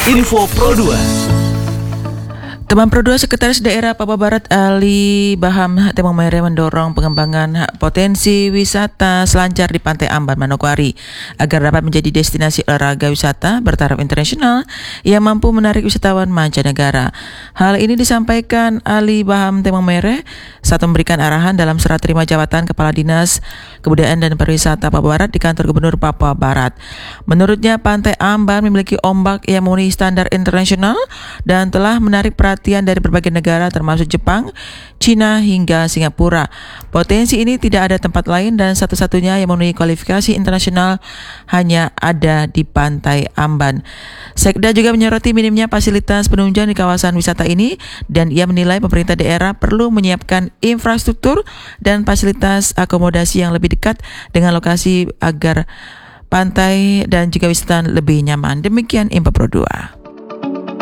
Info Pro 2. Teman Pro 2 Sekretaris Daerah Papua Barat Ali Baham Temong Mere mendorong pengembangan potensi wisata selancar di Pantai Amban, Manokwari agar dapat menjadi destinasi olahraga wisata bertaraf internasional yang mampu menarik wisatawan mancanegara. Hal ini disampaikan Ali Baham Temong Mere saat memberikan arahan dalam serah terima jabatan Kepala Dinas Kebudayaan dan Pariwisata Papua Barat di Kantor Gubernur Papua Barat. Menurutnya, Pantai Amban memiliki ombak yang memenuhi standar internasional dan telah menarik perhatian dari berbagai negara termasuk Jepang, Cina hingga Singapura. Potensi ini tidak ada tempat lain dan satu-satunya yang memenuhi kualifikasi internasional hanya ada di Pantai Amban. Sekda juga menyoroti minimnya fasilitas penunjang di kawasan wisata ini dan ia menilai pemerintah daerah perlu menyiapkan infrastruktur dan fasilitas akomodasi yang lebih dekat dengan lokasi agar pantai dan juga wisata lebih nyaman. Demikian Info Pro 2.